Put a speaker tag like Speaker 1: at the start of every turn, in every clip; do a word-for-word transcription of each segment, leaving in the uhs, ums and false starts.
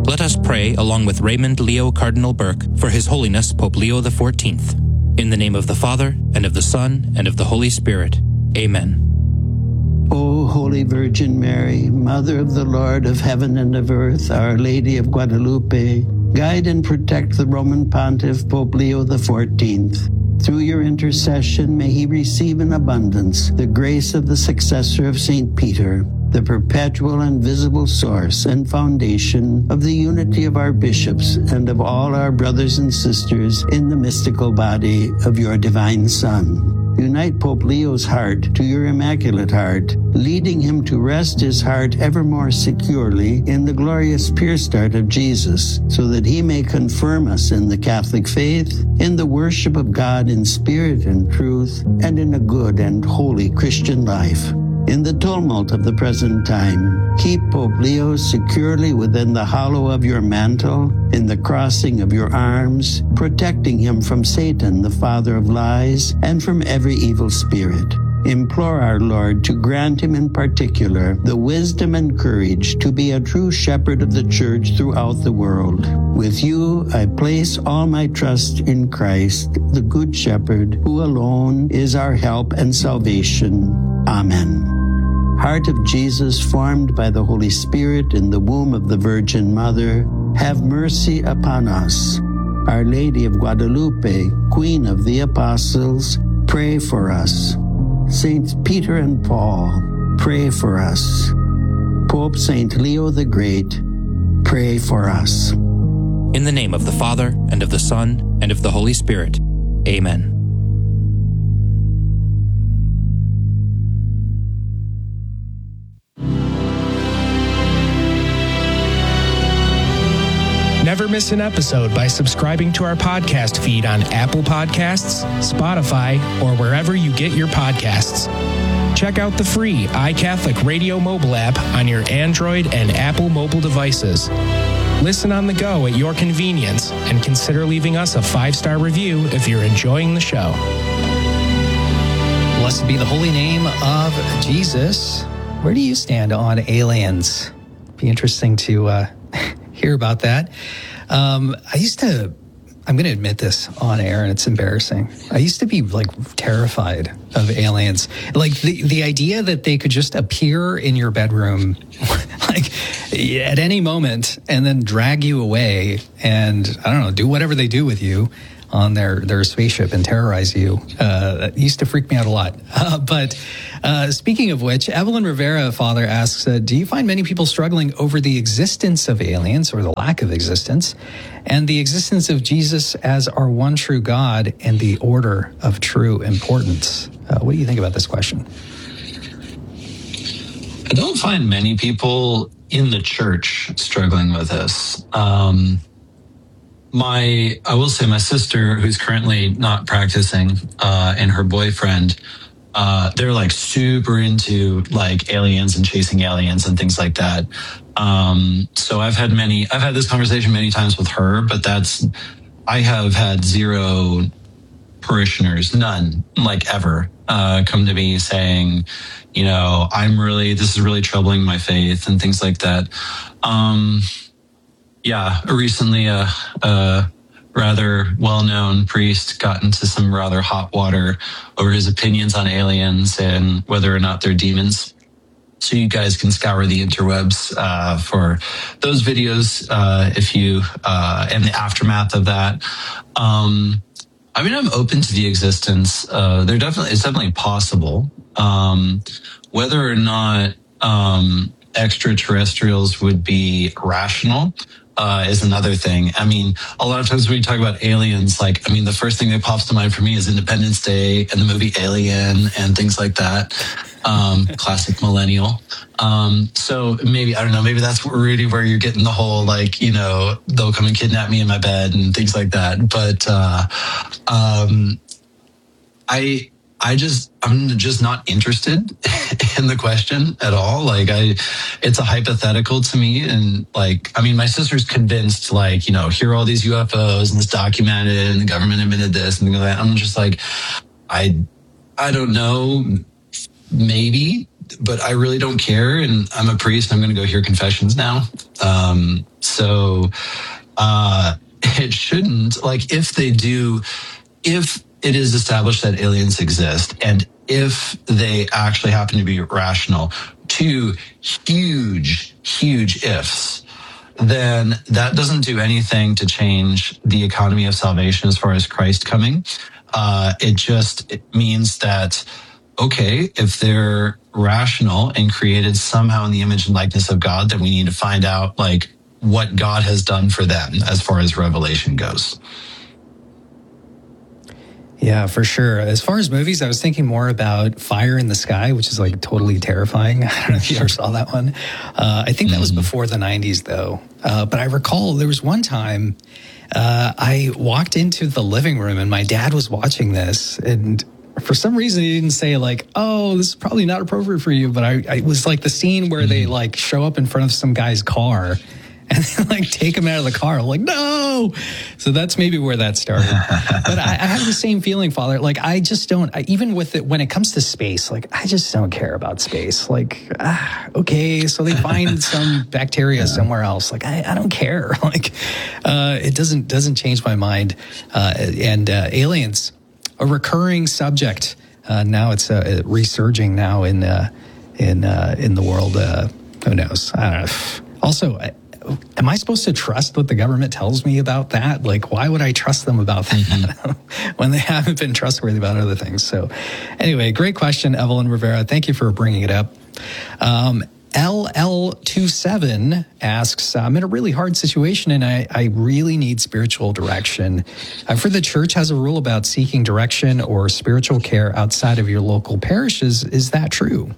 Speaker 1: Let us pray along with Raymond Leo Cardinal Burke for His Holiness Pope Leo the fourteenth. In the name of the Father, and of the Son, and of the Holy Spirit. Amen.
Speaker 2: O Holy Virgin Mary, Mother of the Lord of heaven and of earth, Our Lady of Guadalupe, guide and protect the Roman Pontiff Pope Leo the fourteenth. Through your intercession, may he receive in abundance the grace of the successor of Saint Peter, the perpetual and visible source and foundation of the unity of our bishops and of all our brothers and sisters in the mystical body of your divine Son. Unite Pope Leo's heart to your Immaculate Heart, leading him to rest his heart ever more securely in the glorious pierced heart of Jesus, so that he may confirm us in the Catholic faith, in the worship of God in spirit and truth, and in a good and holy Christian life. In the tumult of the present time, keep Pope Leo securely within the hollow of your mantle, in the crossing of your arms, protecting him from Satan, the father of lies, and from every evil spirit. Implore our Lord to grant him in particular the wisdom and courage to be a true shepherd of the Church throughout the world. With you, I place all my trust in Christ, the Good Shepherd, who alone is our help and salvation. Amen. Heart of Jesus, formed by the Holy Spirit in the womb of the Virgin Mother, have mercy upon us. Our Lady of Guadalupe, Queen of the Apostles, pray for us. Saints Peter and Paul, pray for us. Pope Saint Leo the Great, pray for us.
Speaker 1: In the name of the Father, and of the Son, and of the Holy Spirit. Amen.
Speaker 3: Never miss an episode by subscribing to our podcast feed on Apple Podcasts, Spotify, or wherever you get your podcasts. Check out the free iCatholic Radio mobile app on your Android and Apple mobile devices. Listen on the go at your convenience, and consider leaving us a five-star review if you're enjoying the show.
Speaker 4: Blessed be the holy name of Jesus. Where do you stand on aliens? Be interesting to uh, hear about that. Um, I used to, I'm going to admit this on air, and it's embarrassing. I used to be like terrified of aliens. Like the, the idea that they could just appear in your bedroom like at any moment and then drag you away and, I don't know, do whatever they do with you on their, their spaceship and terrorize you. Uh, it used to freak me out a lot. Uh, but uh, speaking of which, Evelyn Rivera, Father, asks, uh, do you find many people struggling over the existence of aliens or the lack of existence and the existence of Jesus as our one true God and the order of true importance? Uh, what do you think about this question?
Speaker 5: I don't find many people in the church struggling with this. Um, My, I will say my sister, who's currently not practicing, uh, and her boyfriend, uh, they're like super into like aliens and chasing aliens and things like that. Um, so I've had many, I've had this conversation many times with her, but that's, I have had zero parishioners, none, like ever, uh, come to me saying, you know, I'm really, this is really troubling my faith and things like that. Um, Yeah, recently a, a rather well-known priest got into some rather hot water over his opinions on aliens and whether or not they're demons. So you guys can scour the interwebs uh, for those videos uh, if you, uh, and the aftermath of that. Um, I mean, I'm open to the existence. Uh, they're definitely, it's definitely possible. Um, whether or not um, extraterrestrials would be rational Uh, is another thing. I mean, a lot of times when you talk about aliens, like, I mean, the first thing that pops to mind for me is Independence Day and the movie Alien and things like that. Um, classic millennial. Um, so maybe, I don't know, maybe that's really where you're getting the whole, like, you know, they'll come and kidnap me in my bed and things like that. But uh, um, I, I just, I'm just not interested in the question at all. Like I, it's a hypothetical to me. And like, I mean, my sister's convinced, like, you know, here are all these U F Os and it's documented and the government admitted this and things like that. I'm just like, I, I don't know, maybe, but I really don't care. And I'm a priest and I'm going to go hear confessions now. Um, so uh, it shouldn't, like, if they do, if it is established that aliens exist, and if they actually happen to be rational, two huge, huge ifs, then that doesn't do anything to change the economy of salvation as far as Christ coming. Uh, it just it means that, okay, if they're rational and created somehow in the image and likeness of God, then we need to find out, like, what God has done for them as far as revelation goes.
Speaker 4: Yeah, for sure. As far as movies, I was thinking more about Fire in the Sky, which is like totally terrifying. I don't know if you ever saw that one. Uh, I think that was before the nineties, though. Uh, but I recall there was one time uh, I walked into the living room and my dad was watching this, and for some reason he didn't say like, "Oh, this is probably not appropriate for you." But I, I it was like the scene where they like show up in front of some guy's car and they like take him out of the car. I'm like, no. So that's maybe where that started. But I, I have the same feeling, Father. Like, I just don't, I, even with it, when it comes to space, like, I just don't care about space. Like, ah, okay, so they find some bacteria yeah. somewhere else. Like, I, I don't care. Like, uh, it doesn't, doesn't change my mind. Uh, and uh, aliens, a recurring subject. Uh, now it's uh, resurging now in, uh, in, uh, in the world. Uh, who knows? I don't know. Also, I, am I supposed to trust what the government tells me about that? Like, why would I trust them about that mm-hmm. when they haven't been trustworthy about other things? So anyway, great question, Evelyn Rivera. Thank you for bringing it up. Um, L L twenty-seven asks, I'm in a really hard situation and I, I really need spiritual direction. I've heard the church has a rule about seeking direction or spiritual care outside of your local parishes. Is that true?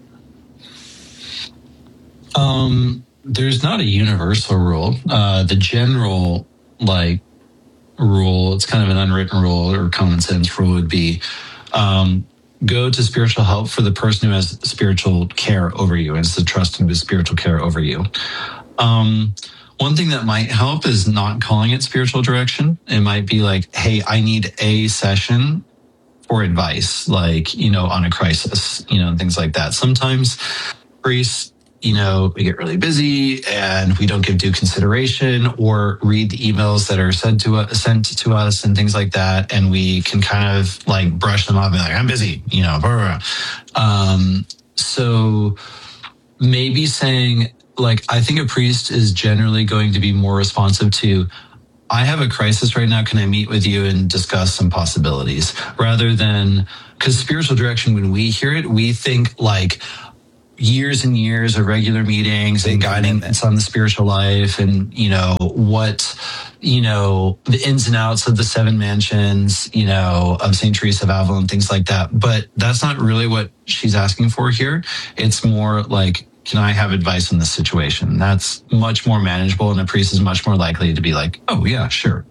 Speaker 5: Um... There's not a universal rule. Uh, the general, like, rule, it's kind of an unwritten rule or common sense rule would be um, go to spiritual help for the person who has spiritual care over you, and it's the trusting with spiritual care over you. Um, one thing that might help is not calling it spiritual direction. It might be like, hey, I need a session for advice, like, you know, on a crisis, you know, and things like that. Sometimes priests, you know, we get really busy and we don't give due consideration or read the emails that are sent to us, sent to us and things like that. And we can kind of like brush them off and be like, I'm busy, you know, blah, blah, blah. Um, so maybe saying like, I think a priest is generally going to be more responsive to, I have a crisis right now. Can I meet with you and discuss some possibilities, rather than, because spiritual direction, when we hear it, we think like, years and years of regular meetings and guidance on the spiritual life and, you know, what, you know, the ins and outs of the seven mansions, you know, of Saint Teresa of Avila and things like that. But that's not really what she's asking for here. It's more like, can I have advice on this situation? That's much more manageable, and a priest is much more likely to be like, oh, yeah, sure.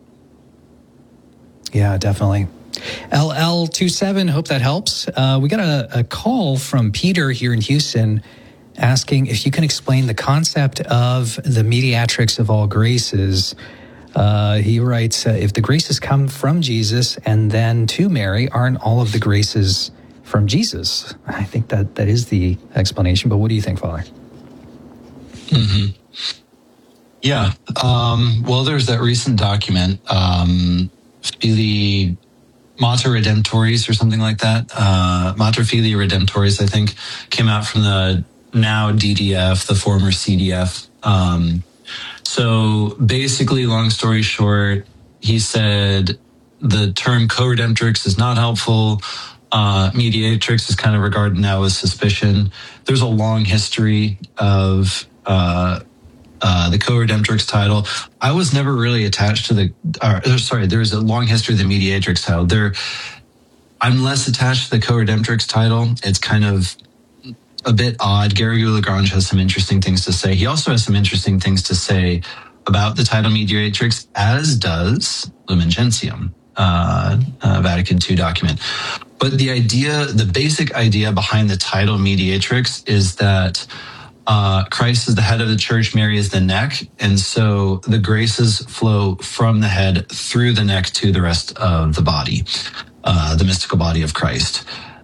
Speaker 4: Yeah, definitely. L L twenty-seven, hope that helps. Uh, we got a, a call from Peter here in Houston asking if you can explain the concept of the mediatrix of all graces. Uh, he writes, uh, if the graces come from Jesus and then to Mary, aren't all of the graces from Jesus? I think that that is the explanation, but what do you think, Father?
Speaker 5: Mm-hmm. Yeah. Um, well, there's that recent document, um, Filii Mater Redemptoris or something like that. Uh, Mater Filii Redemptoris, I think, came out from the now D D F, the former C D F. Um, so basically, long story short, he said the term co-redemptrix is not helpful. Uh, mediatrix is kind of regarded now with suspicion. There's a long history of uh, Uh, the co-redemptrix title. I was never really attached to the, uh, sorry, there's a long history of the mediatrix title. There, I'm less attached to the co-redemptrix title. It's kind of a bit odd. Garrigou Lagrange has some interesting things to say. He also has some interesting things to say about the title mediatrix, as does Lumen Gentium, uh, uh, Vatican two document. But the idea, the basic idea behind the title mediatrix is that Uh, Christ is the head of the church, Mary is the neck, and so the graces flow from the head through the neck to the rest of the body, uh, the mystical body of Christ.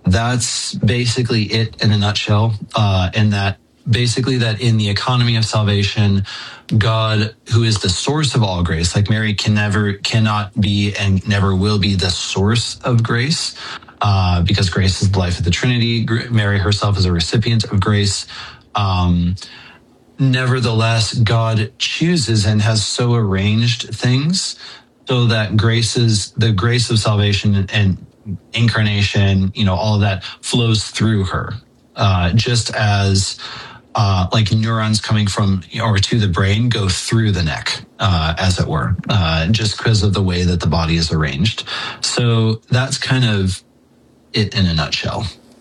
Speaker 5: that's basically it in a nutshell. Uh, and that basically that in the economy of salvation, God, who is the source of all grace, like Mary can never, cannot be and never will be the source of grace, uh, because grace is the life of the Trinity. Mary herself is a recipient of grace. Um, nevertheless, God chooses and has so arranged things so that graces, the grace of salvation and incarnation, you know, all of that flows through her, uh, just as uh, like neurons coming from or to the brain go through the neck, uh, as it were, uh, just because of the way that the body is arranged. So that's kind of it in a nutshell.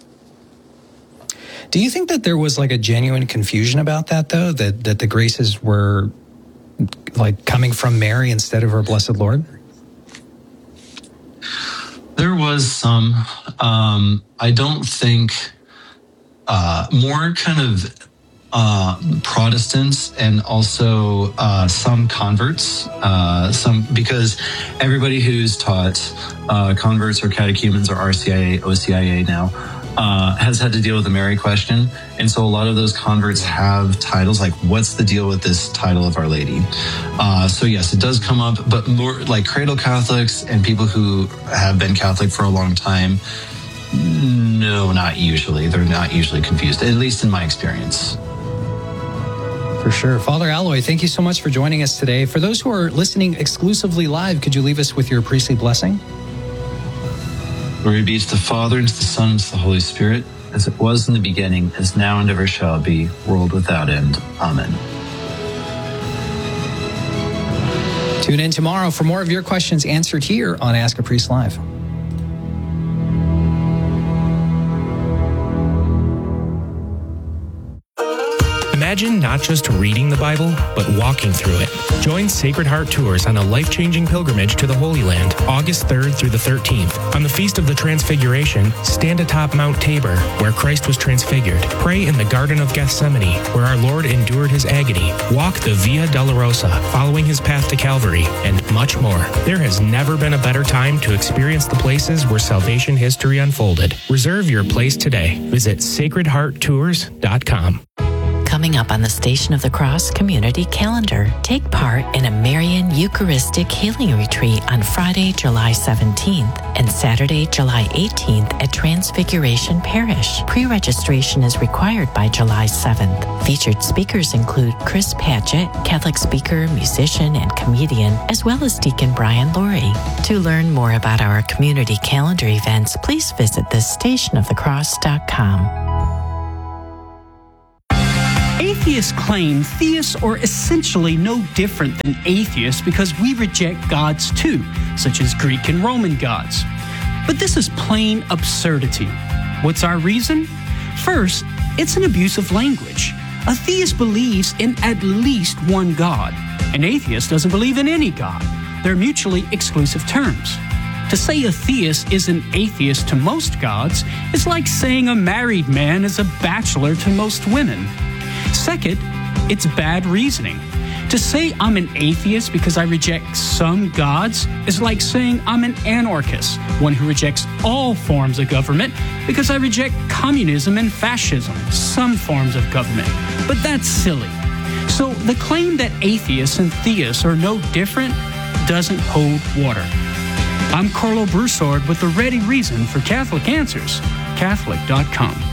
Speaker 4: Do you think that there was like a genuine confusion about that, though, that, that the graces were like coming from Mary instead of our blessed Lord?
Speaker 5: There was some. Um, I don't think uh, more kind of uh, Protestants and also uh, some converts, uh, some because everybody who's taught uh, converts or catechumens or R C I A, O C I A now uh, has had to deal with the Mary question. And so a lot of those converts have titles like, what's the deal with this title of Our Lady? Uh, so yes, it does come up, but more like cradle Catholics and people who have been Catholic for a long time, no, not usually. They're not usually confused, at least in my experience.
Speaker 4: For sure. Father Alloy, thank you so much for joining us today. For those who are listening exclusively live, could you leave us with your priestly blessing?
Speaker 5: Glory be to the Father, and to the Son, and to the Holy Spirit, as it was in the beginning, is now, and ever shall be, world without end. Amen.
Speaker 4: Tune in tomorrow for more of your questions answered here on Ask a Priest Live.
Speaker 3: Imagine not just reading the Bible, but walking through it. Join Sacred Heart Tours on a life-changing pilgrimage to the Holy Land, August third through the thirteenth. On the Feast of the Transfiguration, stand atop Mount Tabor, where Christ was transfigured. Pray in the Garden of Gethsemane, where our Lord endured his agony. Walk the Via Dolorosa, following his path to Calvary, and much more. There has never been a better time to experience the places where salvation history unfolded. Reserve your place today. Visit sacred heart tours dot com.
Speaker 6: Coming up on the Station of the Cross Community Calendar, take part in a Marian Eucharistic Healing Retreat on Friday, July seventeenth and Saturday, July eighteenth at Transfiguration Parish. Pre-registration is required by July seventh. Featured speakers include Chris Patchett, Catholic speaker, musician, and comedian, as well as Deacon Brian Laurie. To learn more about our community calendar events, please visit the station of the cross dot com.
Speaker 7: Atheists claim theists are essentially no different than atheists because we reject gods too, such as Greek and Roman gods. But this is plain absurdity. What's our reason? First, it's an abuse of language. A theist believes in at least one God. An atheist doesn't believe in any God. They're mutually exclusive terms. To say a theist is an atheist to most gods is like saying a married man is a bachelor to most women. Second, it's bad reasoning. To say I'm an atheist because I reject some gods is like saying I'm an anarchist, one who rejects all forms of government because I reject communism and fascism, some forms of government. But that's silly. So the claim that atheists and theists are no different doesn't hold water. I'm Carlo Broussard with the ready reason for Catholic Answers, Catholic dot com.